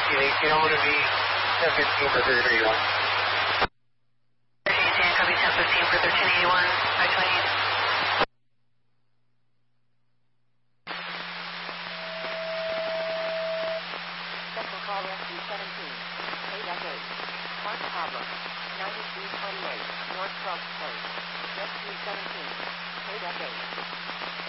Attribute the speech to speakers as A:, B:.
A: 1318, I'm going to be 1015 for 3381.
B: 1318, copy 1015 for 1381, 528.
C: Central Call Rescue 17, KWA, Park Pablo, 9328, North 12th Place, Rescue 17, KWA.